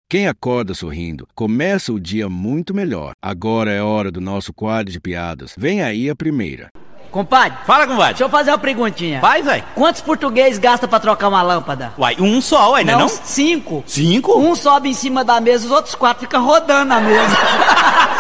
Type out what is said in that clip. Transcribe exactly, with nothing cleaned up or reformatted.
Quem acorda sorrindo, começa o dia muito melhor. Agora é hora do nosso quadro de piadas. Vem aí a primeira. Compadre. Fala, compadre. Deixa eu fazer uma perguntinha. Faz, velho. Quantos portugueses gasta pra trocar uma lâmpada? Uai, um só, ué, não, não, é não? Cinco. Cinco? Um sobe em cima da mesa, os outros quatro ficam rodando na mesa.